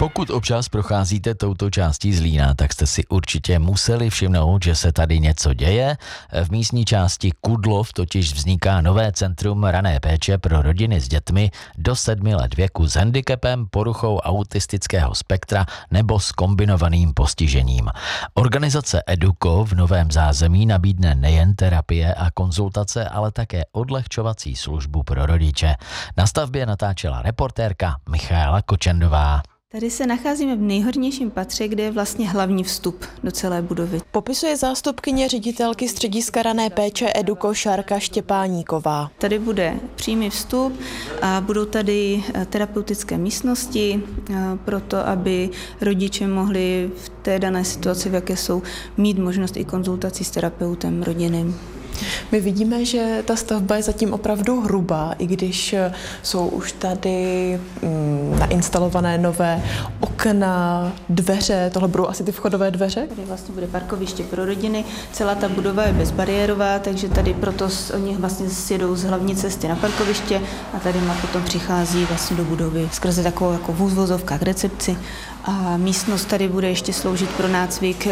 Pokud občas procházíte touto částí Zlína, tak jste si určitě museli všimnout, že se tady něco děje. V místní části Kudlov totiž vzniká nové centrum rané péče pro rodiny s dětmi do 7 let věku s handicapem, poruchou autistického spektra nebo s kombinovaným postižením. Organizace Eduko v novém zázemí nabídne nejen terapie a konzultace, ale také odlehčovací službu pro rodiče. Na stavbě natáčela reportérka Michaela Kočendová. Tady se nacházíme v nejhornějším patře, kde je vlastně hlavní vstup do celé budovy. Popisuje zástupkyně ředitelky střediska rané péče Eduko Šárka Štěpáníková. Tady bude přímý vstup a budou tady terapeutické místnosti pro to, aby rodiče mohli v té dané situaci, v jaké jsou, mít možnost i konzultací s terapeutem rodinným. My vidíme, že ta stavba je zatím opravdu hrubá, i když jsou už tady nainstalované nové okna, dveře, tohle budou asi ty vchodové dveře? Tady vlastně bude parkoviště pro rodiny, celá ta budova je bezbariérová, takže tady proto oni vlastně sjedou z hlavní cesty na parkoviště a tady potom přichází vlastně do budovy skrze takovou jako vozovka k recepci. A místnost tady bude ještě sloužit pro nácvik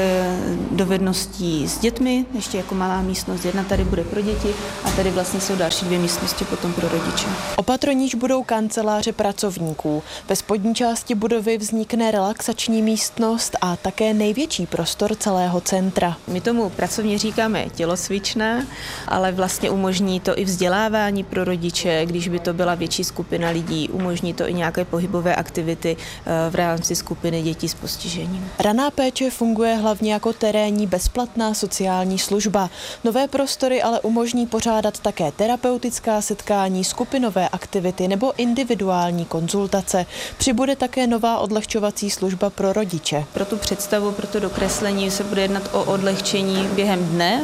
dovedností s dětmi, ještě jako malá místnost jedna tady bude pro děti a tady vlastně jsou další 2 místnosti potom pro rodiče. Opatrníž budou kanceláře pracovníků. Ve spodní části budovy vznikne relaxační místnost a také největší prostor celého centra. My tomu pracovně říkáme tělocvičná, ale vlastně umožní to i vzdělávání pro rodiče, když by to byla větší skupina lidí, umožní to i nějaké pohybové aktivity v rámci skupiny dětí s postižením. Raná péče funguje hlavně jako terénní bezplatná sociální služba. Nové prostory ale umožní pořádat také terapeutická setkání, skupinové aktivity nebo individuální konzultace. Přibude také nová odlehčovací služba pro rodiče. Pro tu představu, pro to dokreslení se bude jednat o odlehčení během dne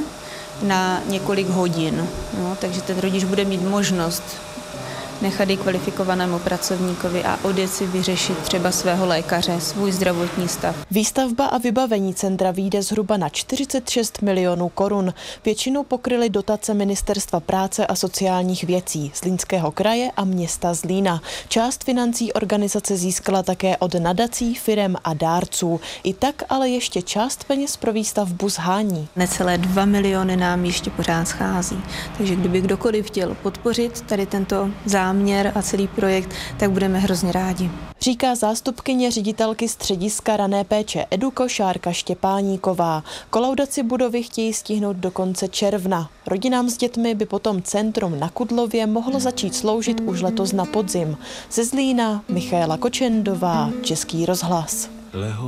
na několik hodin. No, takže ten rodič bude mít možnost nechat ji kvalifikovanému pracovníkovi a odjet si vyřešit třeba svého lékaře, svůj zdravotní stav. Výstavba a vybavení centra vyjde zhruba na 46 milionů korun. Většinu pokryly dotace Ministerstva práce a sociálních věcí, Zlínského kraje a města Zlína. Část financí organizace získala také od nadací, firem a dárců. I tak ale ještě část peněz pro výstavbu shání. Necelé 2 miliony nám ještě pořád schází. Takže kdyby kdokoliv chtěl podpořit tady tento záměr a celý projekt, tak budeme hrozně rádi. Říká zástupkyně ředitelky střediska rané péče Eduko Šárka Štěpáníková. Kolaudaci budovy chtějí stihnout do konce června. Rodinám s dětmi by potom centrum na Kudlově mohlo začít sloužit už letos na podzim. Ze Zlína Michaela Kočendová, Český rozhlas.